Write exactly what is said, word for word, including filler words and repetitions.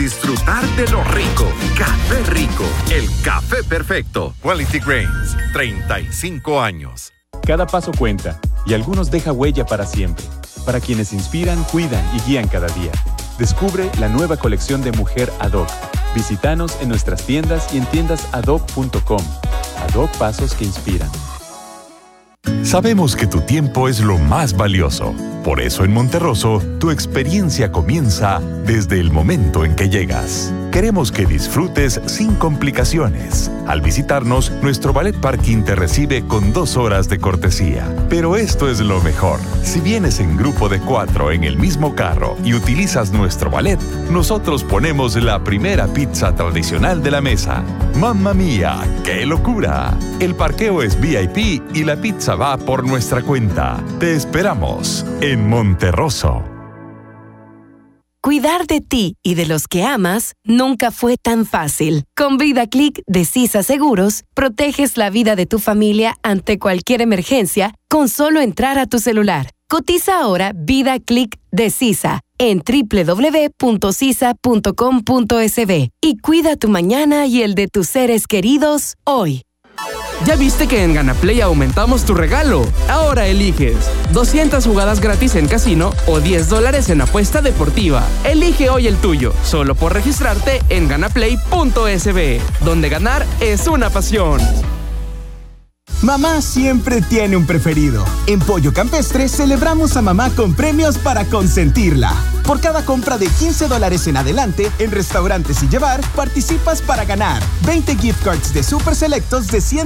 disfrutar de lo rico. Café Rico, el café perfecto. Quality Grains, treinta y cinco años. Cada paso cuenta y algunos deja huella para siempre. Para quienes inspiran, cuidan y guían cada día. Descubre la nueva colección de mujer Ad Hoc. Visítanos en nuestras tiendas y en tiendas ad hoc punto com. Ad Hoc, pasos que inspiran. Sabemos que tu tiempo es lo más valioso. Por eso en Monterroso, tu experiencia comienza desde el momento en que llegas. Queremos que disfrutes sin complicaciones. Al visitarnos, nuestro Ballet Parking te recibe con dos horas de cortesía. Pero esto es lo mejor. Si vienes en grupo de cuatro en el mismo carro y utilizas nuestro ballet, nosotros ponemos la primera pizza tradicional de la mesa. ¡Mamma mía! ¡Qué locura! El parqueo es V I P y la pizza va por nuestra cuenta. Te esperamos en Monterroso. Cuidar de ti y de los que amas nunca fue tan fácil. Con VidaClick de Sisa Seguros, proteges la vida de tu familia ante cualquier emergencia con solo entrar a tu celular. Cotiza ahora VidaClick de Sisa en doble u doble u doble u punto sisa punto com punto es be y cuida tu mañana y el de tus seres queridos hoy. ¿Ya viste que en GanaPlay aumentamos tu regalo? Ahora eliges doscientas jugadas gratis en casino o diez dólares en apuesta deportiva. Elige hoy el tuyo, solo por registrarte en ganaplay punto es be, donde ganar es una pasión. Mamá siempre tiene un preferido. En Pollo Campestre celebramos a mamá con premios para consentirla. Por cada compra de quince dólares en adelante en restaurantes y llevar, participas para ganar veinte gift cards de super selectos de cien